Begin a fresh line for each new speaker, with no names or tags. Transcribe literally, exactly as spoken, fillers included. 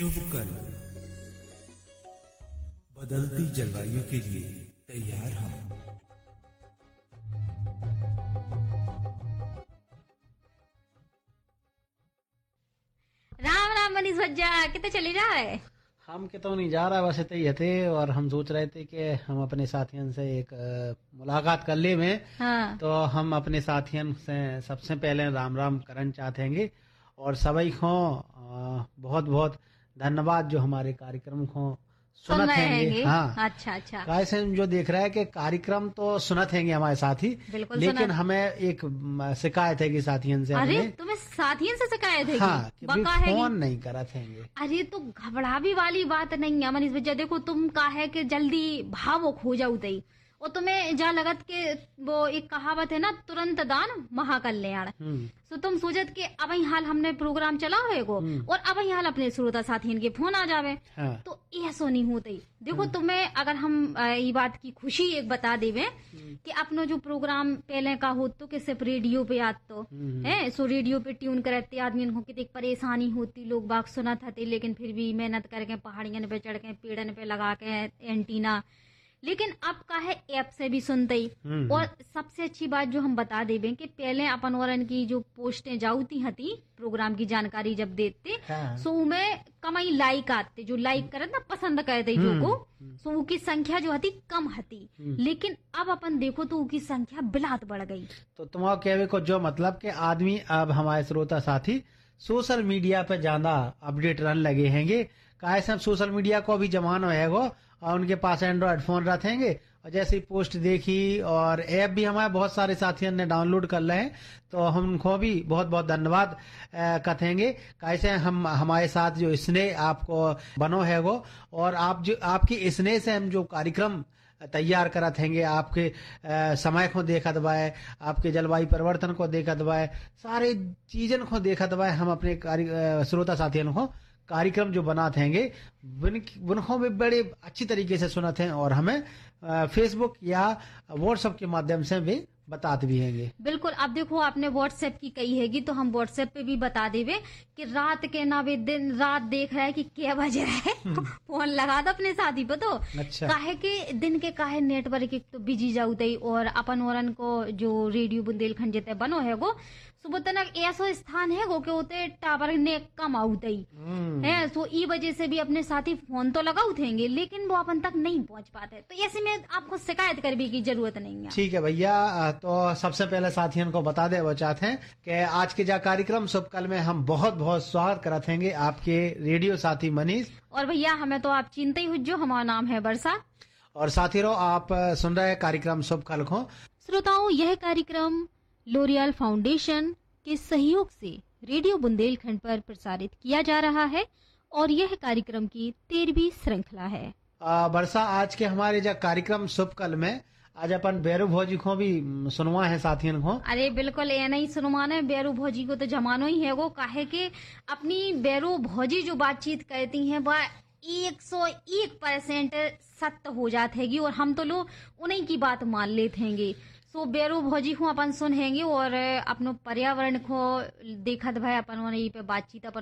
शुभ कल बदलती जलवायु के लिए तैयार हम।
राम राम मनीष भज्जा, कितने चले जा रहे?
हम के तो नहीं जा रहा, बस इतने ही थे और हम सोच रहे थे कि हम अपने साथियों से एक अ, मुलाकात कर ले में।
हाँ।
तो हम अपने साथियों से सबसे पहले राम राम करना चाहते हैं और सभी को अ, बहुत बहुत धन्यवाद जो हमारे कार्यक्रम को
सुन
सुनत
रहे
हैंगे।
हैंगे।
हाँ,
अच्छा अच्छा,
कैसे हम जो देख रहे हैं कि कार्यक्रम तो सुनत हैंगे हमारे साथी,
बिल्कुल
लेकिन
सुनत।
हमें एक म, शिकायत है कि साथियों से
अरे
अपने
तुम्हें साथियों से शिकायत है?
हाँ कि भी
बका है
फोन नहीं करत हैंगे।
अरे तो घबरावी वाली बात नहीं है मनीष भज्जा। देखो तुम का है कि जल्दी भावुक हो जाऊ तई और तुम्हें जहाँ लगत के वो एक कहावत है ना, तुरंत दान महाकल्याण।
हम्म
तो तुम सोचत के अब ही हाल हमने प्रोग्राम चला होएगो और अब ही हाल अपने श्रोता साथियन के फोन आ जावे,
हाँ
तो ऐसो नहीं होते। देखो तुम्हें अगर हम अ, ये बात की खुशी एक बता देवे कि अपनो जो प्रोग्राम पहले का हो तो कि सिर्फ रेडियो पे आत तो है, सो रेडियो पे ट्यून करते आदमी को कितनी परेशानी होती, लोग बाग सुनत हते, लेकिन फिर भी मेहनत करके पहाड़ियन पे चढ़ के पेड़न पे लगा के एंटीना। लेकिन अब का है ऐप से भी सुनते ही।
हम्म,
और सबसे अच्छी बात जो हम बता देवे कि पहले अपन औरन की जो पोस्टें जाऊती हती प्रोग्राम की जानकारी जब देते,
हाँ।
सो उमें कमाई लाइक आते, जो लाइक करत ना पसंद करते जो को, सो उनकी संख्या जो हती कम हती। लेकिन अब अपन देखो तो उनकी संख्या बिलात बढ़ गई।
तो तुम्हारा कहने को जो मतलब कि आदमी अब हमारे श्रोता साथी सोशल मीडिया पे ज्यादा अपडेट रहने लगे हैंगे। कैसे सोशल मीडिया को भी जमाना है वो, और उनके पास एंड्रॉयड फोन रहेंगे और जैसे ही पोस्ट देखी और ऐप भी हमारे बहुत सारे साथियों ने डाउनलोड कर ले हैं, तो हम उनको भी बहुत बहुत धन्यवाद कहेंगे। कैसे हम हमारे साथ जो स्नेह आपको बनो है वो, और आप जो आपकी स्नेह से हम जो कार्यक्रम तैयार करत हैंगे, आपके अ, समय को देखत बाय, आपके जलवायु परिवर्तन को देखत बाय, सारे चीजन को देखत बाय, हम अपने कार्य अ, श्रोता साथियों को कार्यक्रम जो बनाते हैंगे उनको भी बड़े अच्छी तरीके से सुनते हैं और हमें फेसबुक या व्हाट्सएप के माध्यम से भी बताते भी हैंगे।
बिल्कुल। अब देखो आपने व्हाट्सएप की कही हैगी तो हम व्हाट्सएप पे भी बता देवे कि रात के ना वे दिन रात देख रहा है कि क्या बजे है फोन लगा दो अपने साथी पे। तो
अच्छा।
काहे के दिन के काहे नेटवर्क एक तो बिजी जाऊते और अपन औरन को जो रेडियो बुंदेलखंड जेते बनो है वो सुबह तक ऐसो स्थान है वो के होते टावर ने कम आउते है, सो ई वजह से भी अपने साथी फोन तो लगा उठेंगे लेकिन वो अपन तक नहीं पहुंच पाते। तो ऐसे में आपको शिकायत करने की जरूरत नहीं है।
ठीक है भैया, तो सबसे पहले साथियों को बता दे वो चाहते हैं कि आज के जा कार्यक्रम शुभ कल में हम बहुत बहुत स्वागत करते हैं आपके रेडियो साथी मनीष।
और भैया हमें तो आप चिंता ही हो, जो हमारा नाम है वर्षा।
और साथी रो आप सुन रहे कार्यक्रम शुभ कल को।
श्रोताओं, यह कार्यक्रम लोरियल फाउंडेशन के सहयोग से रेडियो बुंदेलखंड पर प्रसारित किया जा रहा है और यह कार्यक्रम की तेरहवीं श्रृंखला है।
आ, वर्षा, आज के हमारे जो कार्यक्रम शुभ कल में आज अपन बैरू भौजी को भी सुनवा है साथियों को।
अरे बिल्कुल, ये नहीं सुनवाना है बैरू भौजी को तो जमानो ही है वो। काहे के अपनी बैरू भौजी जो बातचीत कहती हैं वह एक सौ एक परसेंट सत्य हो जात हैगी और हम तो लोग उन्हीं की बात मान लेते हैंगे। सो बेरू भौजी को अपन सुन हैंगे और अपनो पर्यावरण को देखत भाई अपन पे बातचीत अपन